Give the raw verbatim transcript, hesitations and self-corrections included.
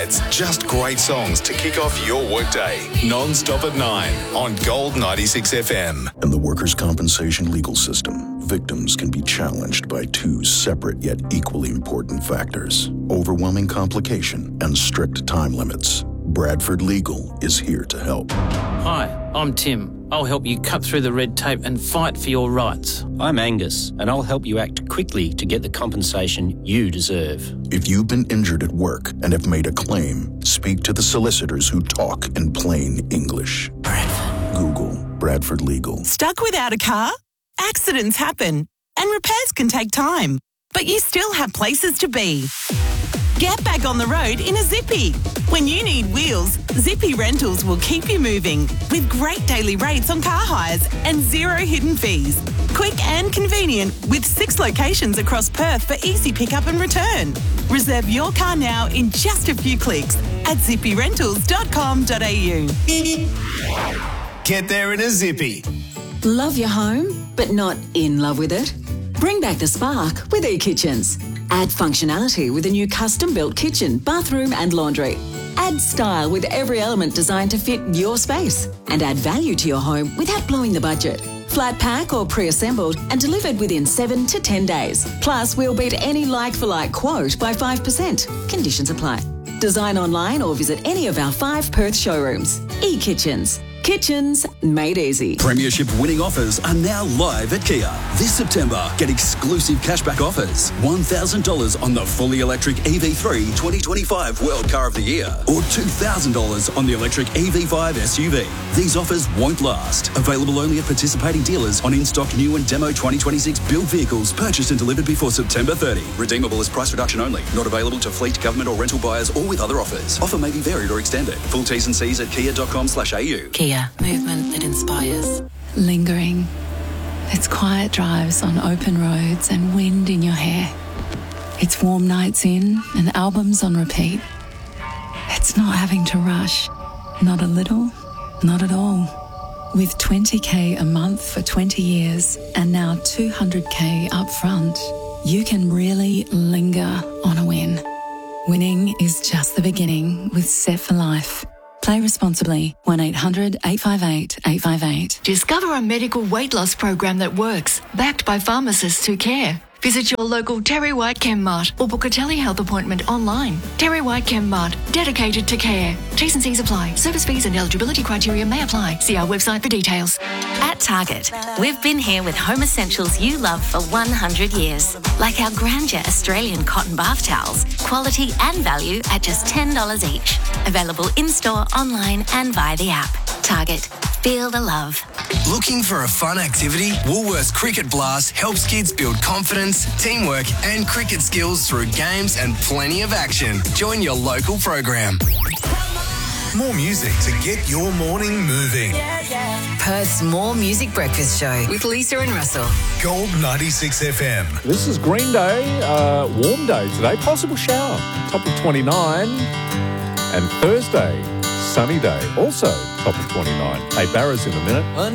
ads, just great songs to kick off your workday. Non-stop at nine on Gold ninety-six F M. In the workers' compensation legal system, victims can be challenged by two separate yet equally important factors: overwhelming complication and strict time limits. Bradford Legal is here to help. Hi, I'm Tim. I'll help you cut through the red tape and fight for your rights. I'm Angus, and I'll help you act quickly to get the compensation you deserve. If you've been injured at work and have made a claim, speak to the solicitors who talk in plain English. Bradford. Google Bradford Legal. Stuck without a car? Accidents happen, and repairs can take time, but you still have places to be. Get back on the road in a Zippy. When you need wheels, Zippy Rentals will keep you moving with great daily rates on car hires and zero hidden fees. Quick and convenient with six locations across Perth for easy pickup and return. Reserve your car now in just a few clicks at zippy rentals dot com dot a u. Get there in a Zippy. Love your home, but not in love with it? Bring back the spark with eKitchens. Add functionality with a new custom-built kitchen, bathroom and laundry. Add style with every element designed to fit your space. And add value to your home without blowing the budget. Flat pack or pre-assembled and delivered within seven to ten days. Plus, we'll beat any like-for-like quote by five percent. Conditions apply. Design online or visit any of our five Perth showrooms. eKitchens. Kitchens made easy. Premiership winning offers are now live at Kia. This September, get exclusive cashback offers. one thousand dollars on the fully electric E V three twenty twenty-five World Car of the Year or two thousand dollars on the electric E V five S U V. These offers won't last. Available only at participating dealers on in-stock new and demo twenty twenty-six build vehicles purchased and delivered before September thirtieth. Redeemable as price reduction only. Not available to fleet, government or rental buyers or with other offers. Offer may be varied or extended. Full T's and C's at kia dot com slash a u. Kia. Movement that inspires. Lingering. It's quiet drives on open roads and wind in your hair. It's warm nights in and albums on repeat. It's not having to rush. Not a little, not at all. With twenty k a month for twenty years and now two hundred k up front, you can really linger on a win. Winning is just the beginning with Set for Life. Play responsibly. one eight hundred eight five eight eight five eight. Discover a medical weight loss program that works, backed by pharmacists who care. Visit your local Terry White ChemMart or book a telehealth appointment online. Terry White ChemMart, dedicated to care. T's and C's apply. Service fees and eligibility criteria may apply. See our website for details. At Target, we've been here with home essentials you love for one hundred years. Like our Grandeur Australian cotton bath towels. Quality and value at just ten dollars each. Available in-store, online and via the app. Target. Feel the love. Looking for a fun activity? Woolworths Cricket Blast helps kids build confidence, teamwork and cricket skills through games and plenty of action. Join your local program. More music to get your morning moving. Perth's More Music Breakfast Show with Lisa and Russell. Gold ninety-six F M. This is Green Day, uh, warm day today, possible shower, top of twenty-nine. And Thursday, sunny day, also top of twenty-nine. Hey, Barra's in a minute.